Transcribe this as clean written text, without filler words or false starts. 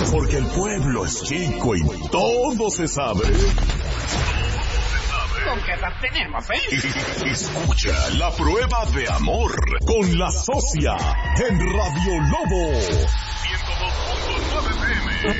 Porque el pueblo es chico y todo se sabe. ¿Con qué edad tenemos, Escucha La Prueba de Amor con La Socia en Radio Lobo. 102.9 PM.